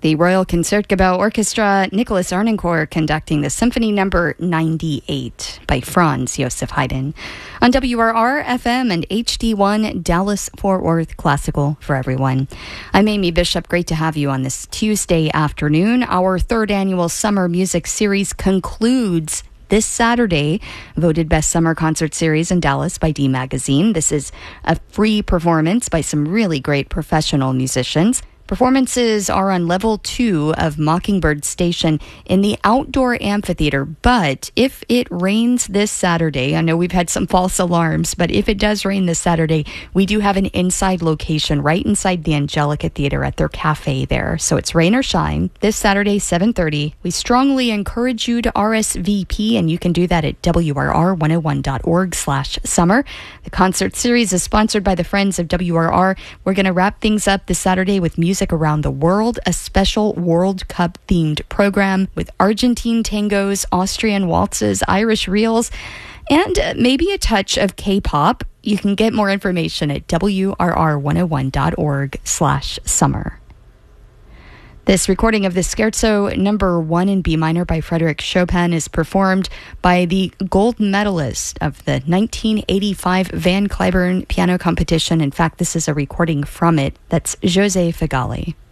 The Royal Concertgebouw Orchestra, Nicholas Arnoncourt conducting the Symphony Number 98 by Franz Joseph Haydn on WRR FM and HD1 Dallas-Fort Worth Classical for everyone. I'm Amy Bishop. Great to have you on this Tuesday afternoon. Our third annual Summer Music Series concludes this Saturday, voted Best Summer Concert Series in Dallas by D Magazine. This is a free performance by some really great professional musicians. Performances are on level 2 of Mockingbird Station in the outdoor amphitheater. But if it rains this Saturday, I know we've had some false alarms, but if it does rain this Saturday, we do have an inside location right inside the Angelica Theater at their cafe there. So it's rain or shine this Saturday, 7:30. We strongly encourage you to RSVP, and you can do that at WRR101.org/summer. The concert series is sponsored by the Friends of WRR. We're going to wrap things up this Saturday with music around the world, a special World Cup themed program with Argentine tangos, Austrian waltzes, Irish reels, and maybe a touch of K-pop. You can get more information at WRR101.org/summer. This recording of the Scherzo number 1 in B minor by Frédéric Chopin is performed by the gold medalist of the 1985 Van Cliburn piano competition. In fact, this is a recording from it. That's José Figali.